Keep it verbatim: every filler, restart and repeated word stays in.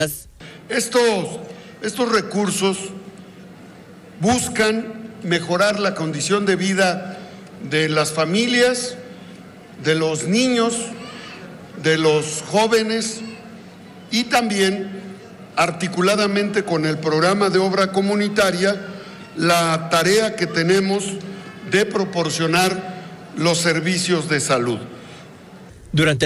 Estos, estos recursos buscan mejorar la condición de vida de las familias, de los niños, de los jóvenes y también articuladamente con el programa de obra comunitaria, la tarea que tenemos de proporcionar los servicios de salud. Durante